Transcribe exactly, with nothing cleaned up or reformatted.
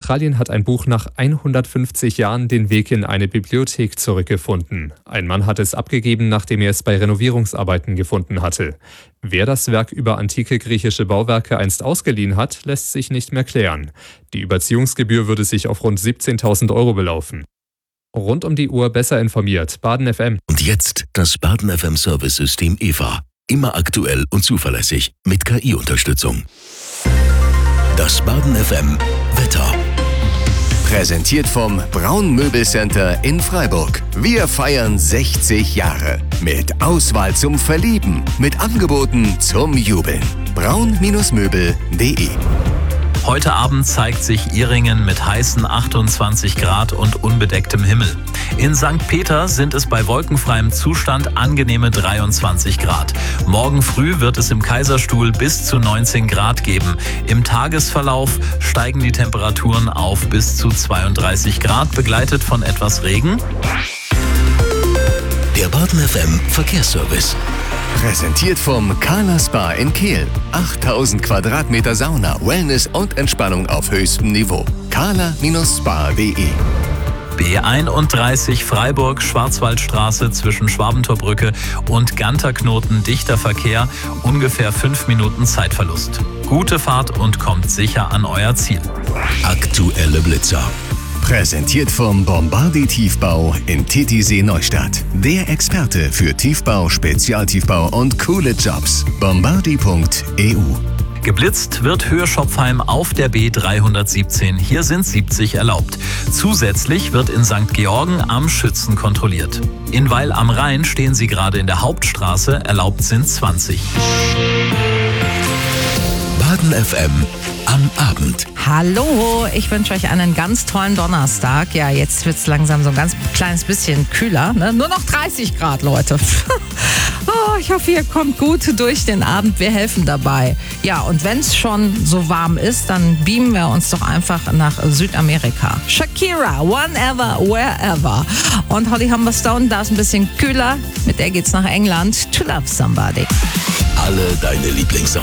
Australien hat ein Buch nach hundertfünfzig Jahren den Weg in eine Bibliothek zurückgefunden. Ein Mann hat es abgegeben, nachdem er es bei Renovierungsarbeiten gefunden hatte. Wer das Werk über antike griechische Bauwerke einst ausgeliehen hat, lässt sich nicht mehr klären. Die Überziehungsgebühr würde sich auf rund siebzehntausend Euro belaufen. Rund um die Uhr besser informiert. Baden F M. Und jetzt das Baden F M Service-System E V A. Immer aktuell und zuverlässig mit K I-Unterstützung. Das Baden F M Wetter. Präsentiert vom Braun Möbelcenter in Freiburg. Wir feiern sechzig Jahre. Mit Auswahl zum Verlieben. Mit Angeboten zum Jubeln. braun Möbel punkt de. Heute Abend zeigt sich Ihringen mit heißen achtundzwanzig Grad und unbedecktem Himmel. In Sankt Peter sind es bei wolkenfreiem Zustand angenehme dreiundzwanzig Grad. Morgen früh wird es im Kaiserstuhl bis zu neunzehn Grad geben. Im Tagesverlauf steigen die Temperaturen auf bis zu zweiunddreißig Grad, begleitet von etwas Regen. Der Baden F M Verkehrsservice. Präsentiert vom Carla Spa in Kehl. achttausend Quadratmeter Sauna, Wellness und Entspannung auf höchstem Niveau. carla Spa punkt de. B einunddreißig Freiburg-Schwarzwaldstraße zwischen Schwabentorbrücke und Ganterknoten dichter Verkehr, ungefähr fünf Minuten Zeitverlust. Gute Fahrt und kommt sicher an euer Ziel. Aktuelle Blitzer. Präsentiert vom Bombardi Tiefbau in Titisee Neustadt. Der Experte für Tiefbau, Spezialtiefbau und coole Jobs. bombardi punkt e u. Geblitzt wird Höhe-Schopfheim auf der B dreihundertsiebzehn. Hier sind siebzig erlaubt. Zusätzlich wird in Sankt Georgen am Schützen kontrolliert. In Weil am Rhein stehen Sie gerade in der Hauptstraße. Erlaubt sind zwanzig. Baden F M am Abend. Hallo, ich wünsche euch einen ganz tollen Donnerstag. Ja, jetzt wird es langsam so ein ganz kleines bisschen kühler. Ne? Nur noch dreißig Grad, Leute. Oh, ich hoffe, ihr kommt gut durch den Abend. Wir helfen dabei. Ja, und wenn es schon so warm ist, dann beamen wir uns doch einfach nach Südamerika. Shakira, whenever, wherever. Und Holly Humberstone, da ist ein bisschen kühler. Mit der geht's nach England. To Love Somebody. Alle deine Lieblingssongs.